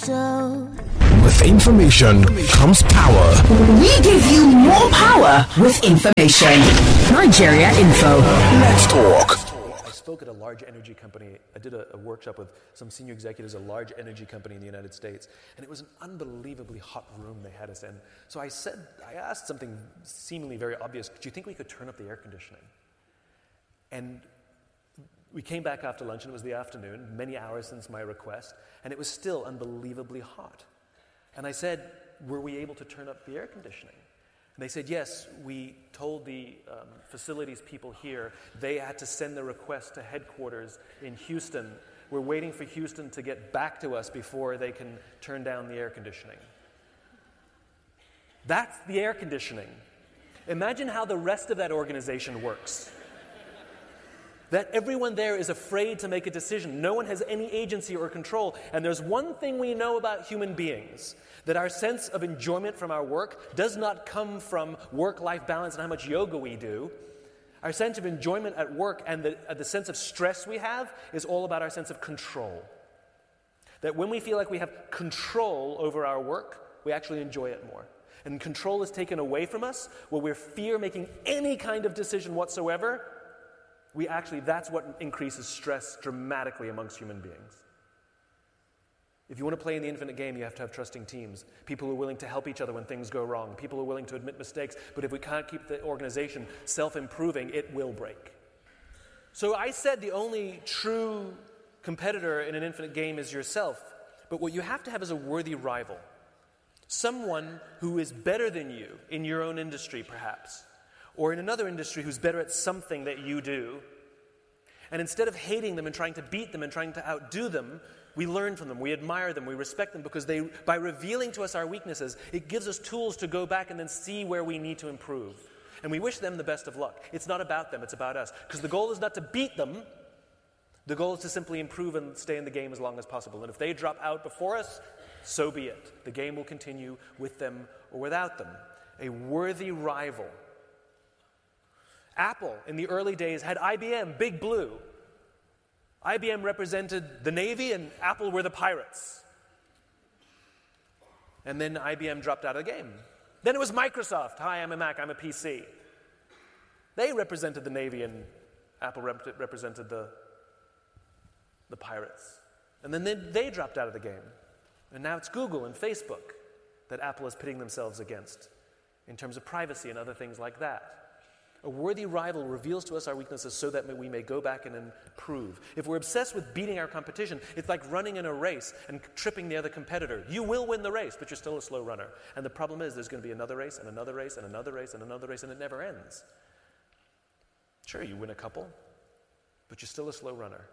so. With information comes power. We give you more power with information. Nigeria Info. Let's talk. I spoke at a large energy company. I did a workshop with some senior executives at a large energy company in the United States, and it was an unbelievably hot room they had us in. So I asked something seemingly very obvious. Do you think we could turn up the air conditioning? And we came back after lunch, and it was the afternoon, many hours since my request, and it was still unbelievably hot. And I said, were we able to turn up the air conditioning? And they said, yes, we told the facilities people here they had to send the request to headquarters in Houston. We're waiting for Houston to get back to us before they can turn down the air conditioning. That's the air conditioning. Imagine how the rest of that organization works. That everyone there is afraid to make a decision. No one has any agency or control. And there's one thing we know about human beings, that our sense of enjoyment from our work does not come from work-life balance and how much yoga we do. Our sense of enjoyment at work and the sense of stress we have is all about our sense of control. That when we feel like we have control over our work, we actually enjoy it more. And control is taken away from us, where we fear making any kind of decision whatsoever. That's what increases stress dramatically amongst human beings. If you want to play in the infinite game, you have to have trusting teams. People who are willing to help each other when things go wrong. People who are willing to admit mistakes. But if we can't keep the organization self-improving, it will break. So I said the only true competitor in an infinite game is yourself. But what you have to have is a worthy rival. Someone who is better than you in your own industry, perhaps. Or in another industry who's better at something that you do. And instead of hating them and trying to beat them and trying to outdo them, we learn from them, we admire them, we respect them, because by revealing to us our weaknesses, it gives us tools to go back and then see where we need to improve. And we wish them the best of luck. It's not about them, it's about us. Because the goal is not to beat them, the goal is to simply improve and stay in the game as long as possible. And if they drop out before us, so be it. The game will continue with them or without them. A worthy rival. Apple, in the early days, had IBM, Big Blue. IBM represented the Navy and Apple were the pirates. And then IBM dropped out of the game. Then it was Microsoft. Hi, I'm a Mac, I'm a PC. They represented the Navy and Apple represented the pirates. And then they dropped out of the game. And now it's Google and Facebook that Apple is pitting themselves against in terms of privacy and other things like that. A worthy rival reveals to us our weaknesses so that we may go back and improve. If we're obsessed with beating our competition, it's like running in a race and tripping the other competitor. You will win the race, but you're still a slow runner. And the problem is there's going to be another race and another race and another race and another race, and it never ends. Sure, you win a couple, but you're still a slow runner.